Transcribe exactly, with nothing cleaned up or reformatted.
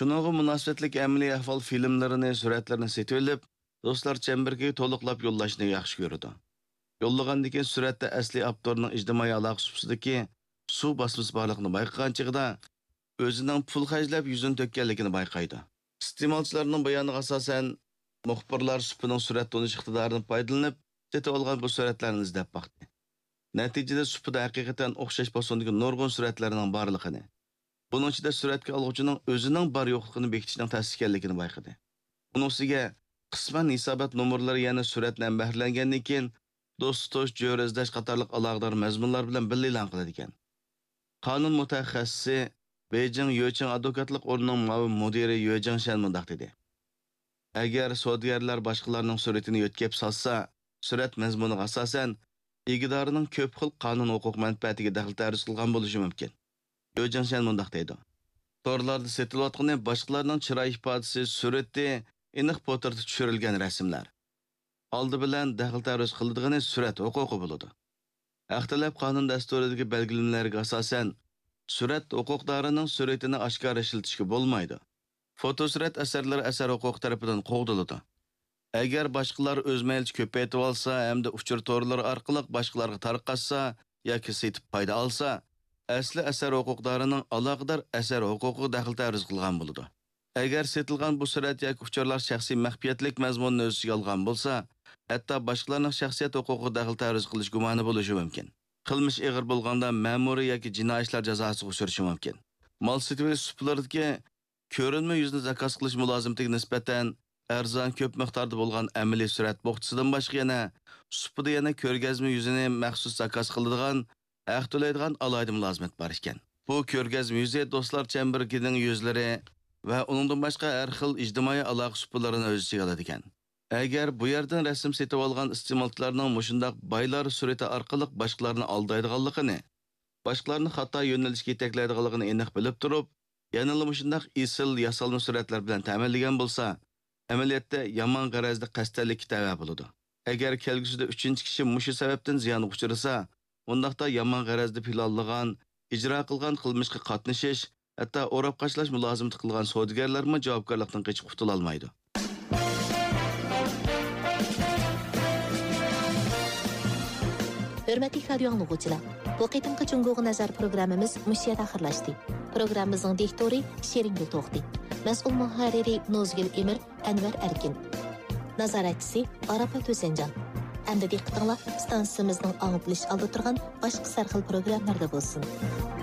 Şununla münasebetlik əmli ahval filmlerini, suratlarını setib elib, dostlar çemberge to'liqlab yo'llashni yaxshi ko'radi. Yo'llagandan keyin suratda asli avtorning ijtimoiy aloqa supsidagi suv bosmasi borligini bayqagan chig'ida o'zining pul xarjlab yuzini to'kkanligini bayqaydi. Iste'molchilarning bayoniga asosan muxbirlar supining surat tonish iqtidorini foydalanib, setib olgan bu suratlarni izlab baqdi. Natijada supida haqiqatan o'xshash bosondagi nurg'un suratlarning borligini, buning ichida suratga oluvchining o'zining bor yo'qligini bekitishning tasdiqlanganligini bayqadi. Uning ustiga qisman hisobot nomerlari yana suratdan bahrilangandan keyin do'stosh, jo'razdash qatorliq aloqador mazmunlar bilan birga e'lon qiladi ekan. Qonun mutaxassisi Beijing Yueqing advokatlik o'rnining muavin mudiri Yue Jingshan mundaq dedi. Agar savdogarlar boshqalarning suratini yo'tkab solsa, surat mazmuniga asosan igidorining ko'p xil qonun huquq manfaatiga daxl ta'riz qilgan bo'lishi mumkin. Yue Jingshan mundaq dedi. Torlarda setilayotgan boshqalarning chiroy ifodasi, surati, aniq portretda tushirilgan rasmlar. Oldi bilan daxl ta'riz qilinadigan surat huquqi bo'ladi. Ixtilof qonun dasturidagi belgilanmalarga asosan surat huquqdorining suratini oshkor ishlatishga bo'lmaydi. Fotosurat asarlari asar huquq tarafidan qo'g'diladi. Agar boshqalar o'z maylicha ko'paytirib olsa hamda uchur to'rlari orqali boshqalarga tarqatsa yoki setib foyda olsa, asli asar huquqdorining aloqador asar huquqiga daxl ta'riz qilgan bo'ladi. Agar setilgan bu surat yoki uchurlar shaxsiy maxfiyatlik mazmunini o'z ichiga olgan bo'lsa, hatto boshqalarning shaxsiyat huquqiga daxl ta'riz qilish gumoni bo'lishi mumkin. Qilmish ig'ir bo'lganda ma'muriy yoki jinoiy ishlar jazosiga uchrashi mumkin. Mol setish suplardagi ko'rinma yuzni zakaz qilish mulozimatiga nisbatan arzon ko'p miqdorda bo'lgan amaliy surat bo'xtisidan boshqa yana supida yana ko'rgazma yuzini maxsus zakaz qiladigan, haq to'laydigan alohida mulozimat bor ekan. Bu ko'rgazma yuzi do'stlar chembergining yuzlari va uningdan boshqa har xil ijtimoiy aloqa supalarini o'z ichiga oladi ekan. Agar bu yerdan rasm setib olgan iste'molchilarning mushundaq baylar surati orqali boshqalarni aldaydiganligini, boshqalarni xato yo'nalishga yetaklaydiganligini aniq bilib turib, yanada mushundaq isil yasalma suratlar bilan ta'minlagan bo'lsa, amaliyotda yomon g'arazli qasdlik tava bo'ladi. Agar kelgusida uchinchi kishi mushu sababdan ziyonga uchrasa, undaqda yomon g'arazli planlagan, ijro qilgan qilmishga qatnashish, hatto o'rab qashlash mulozimati qilgan savdogarlarmi javobgarlikdan qochib qutula olmaydi. Hörmətli radio dinləyicilər, bu qitimki Cungo'ga nazar proqramımız müş yerdə axırlaşdı. Proqramımızın diktori Şeringül To'xti, mas'ul muharriri Nozgul Emir, Anvar Erkin, nazoratchisi Arafat O'senjan. Endi diqqətinizlər stansiyamızın anglitilish aldı turgan başqa sarxil proqramlarda bo'lsin.